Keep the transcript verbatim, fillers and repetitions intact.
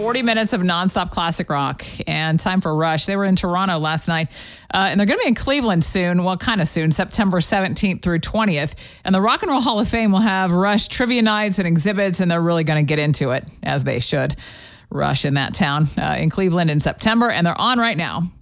forty minutes of nonstop classic rock. And time for Rush. They were in Toronto last night, uh, and they're going to be in Cleveland soon. Well, kind of soon, September seventeenth through twentieth. And the Rock and Roll Hall of Fame will have Rush trivia nights and exhibits, and they're really going to get into it, as they should. Rush in that town uh, in Cleveland in September, and they're on right now.